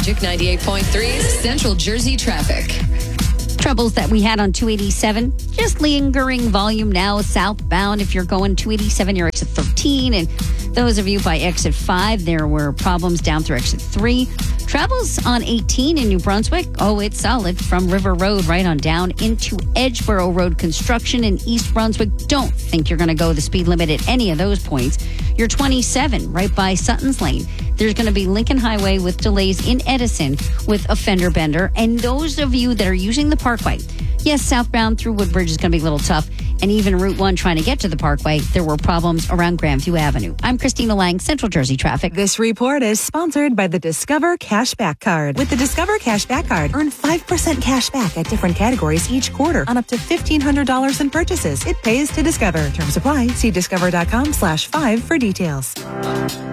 Magic 98.3 Central Jersey traffic. Troubles that we had on 287, just lingering volume now southbound. If you're going 287, you're exit 13. And those of you by exit 5, there were problems down through exit 3. Travels on 18 in New Brunswick. Oh, it's solid from River Road right on down into Edgeboro Road construction in East Brunswick. Don't think you're going to go the speed limit at any of those points. You're 27 right by Sutton's Lane. There's going to be Lincoln Highway with delays in Edison with a fender bender. And those of you that are using the Parkway, yes, southbound through Woodbridge is going to be a little tough. And even Route 1 trying to get to the Parkway, there were problems around Grandview Avenue. I'm Christina Lang, Central Jersey Traffic. This report is sponsored by the Discover Cashback Card. With the Discover Cashback Card, earn 5% cash back at different categories each quarter on up to $1,500 in purchases. It pays to Discover. Terms apply. See discover.com/5 for details.